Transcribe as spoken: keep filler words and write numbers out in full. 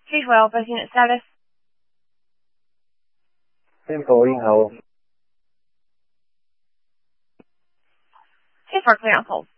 three twelve, bus unit status. ten four, in hold. two four, clear on hold.